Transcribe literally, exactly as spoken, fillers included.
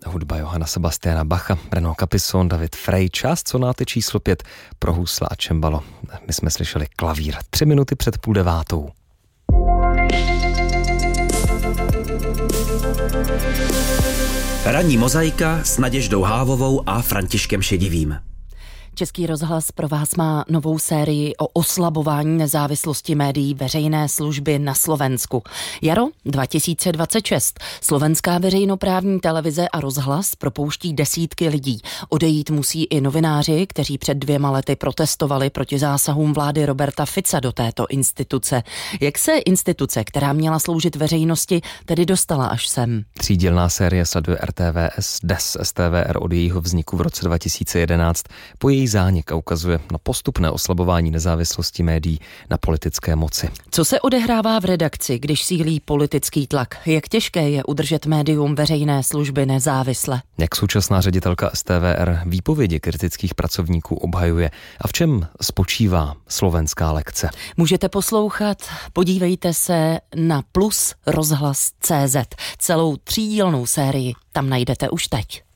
hudba Johana Sebastiana Bacha, Renaud Capison, David Frey, část sonáty číslo pět pro husle a čembalo. My jsme slyšeli klavír tři minuty před půl devátou. Ranní mozaika s Naděždou Hávovou a Františkem Šedivým. Český rozhlas pro vás má novou sérii o oslabování nezávislosti médií veřejné služby na Slovensku. Jaro dva tisíce dvacet šest. Slovenská veřejnoprávní televize a rozhlas propouští desítky lidí. Odejít musí i novináři, kteří před dvěma lety protestovali proti zásahům vlády Roberta Fica do této instituce. Jak se instituce, která měla sloužit veřejnosti, tedy dostala až sem? Třídělná série sleduje R T V S, D E S, S T V R od jejího vzniku v roce dva tisíce jedenáct po její zánik a ukazuje na postupné oslabování nezávislosti médií na politické moci. Co se odehrává v redakci, když sílí politický tlak? Jak těžké je udržet médium veřejné služby nezávisle? Jak současná ředitelka S T V R výpovědi kritických pracovníků obhajuje a v čem spočívá slovenská lekce? Můžete poslouchat, podívejte se na plus rozhlas tečka cé zet. Celou třídílnou sérii tam najdete už teď.